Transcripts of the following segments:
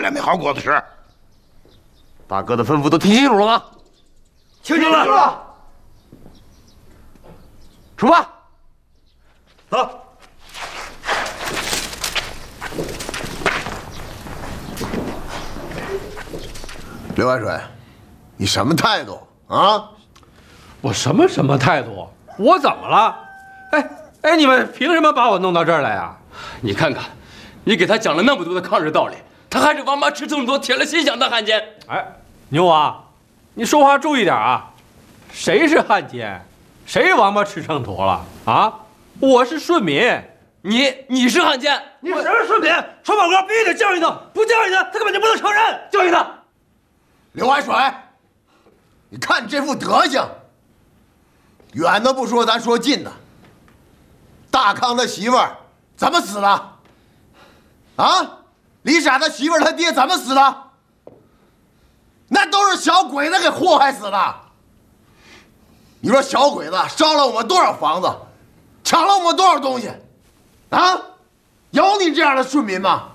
来没好果子吃。 大哥的吩咐都听清楚了吗？ 听清了。 出发。 走。 刘万水，你什么态度啊？ 我什么态度？我怎么了？哎，你们凭什么把我弄到这儿来呀？ 你看看，你给他讲了那么多的抗日道理，他还是王八吃这么多铁了心想的汉奸。 哎，牛王，你说话注意点啊！谁是汉奸？谁王八吃秤砣了啊？我是顺民， 你是汉奸， 你谁是顺民？川宝哥必须得教育他，不教育他，他根本就不能承认。 教育他。 刘万水，你看你这副德行，远的不说，咱说近的。大康他媳妇儿怎么死的？啊，李傻他媳妇儿他爹怎么死的？那都是小鬼子给祸害死的。你说小鬼子烧了我们多少房子，抢了我们多少东西，啊？有你这样的顺民吗？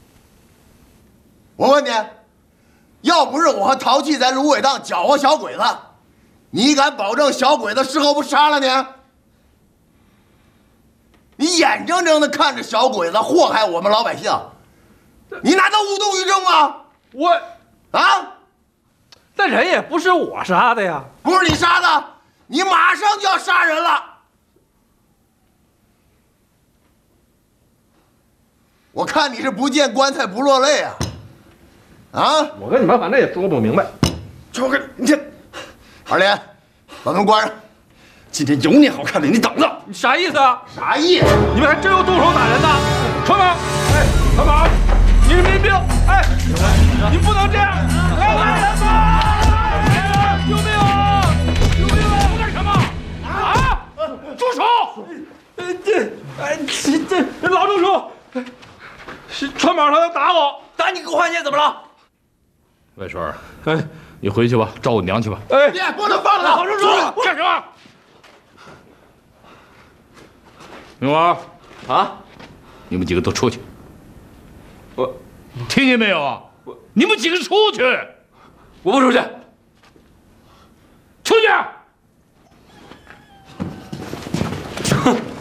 我问你，要不是我和陶器在芦苇荡搅和小鬼子，你敢保证小鬼子事后不杀了你？你眼睁睁的看着小鬼子祸害我们老百姓，你难道无动于衷吗？ 那人也不是我杀的呀， 不是你杀的，你马上就要杀人了。我看你是不见棺材不落泪啊！啊！ 我跟你们反正也说不明白。 就跟你这，二连，把门关上。 今天有你好看的，你等着！ 你啥意思啊？ 啥意思？ 你们还真有动手打人的？川宝，哎，川宝，你是民兵，哎，你不能这样！来来人吧！救命啊！救命啊！你干什么？啊！住手！这老中书，是川宝他要打我， 打你个汉奸怎么了？ 魏水儿，哎，你回去吧，照顾娘去吧。 哎， 别，不能放了他！ 老中书干什么？明王啊， 你们几个都出去。 我听见没有啊？你们几个出去！ 我不出去。 出去！ 哼。